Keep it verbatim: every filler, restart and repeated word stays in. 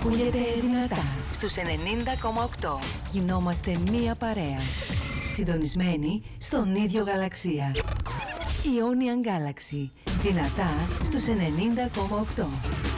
Ακούγεται δυνατά στους ενενήντα κόμμα οκτώ. Γινόμαστε μία παρέα. Συντονισμένοι στον ίδιο γαλαξία. Ionian Galaxy. Δυνατά στους ενενήντα κόμμα οκτώ.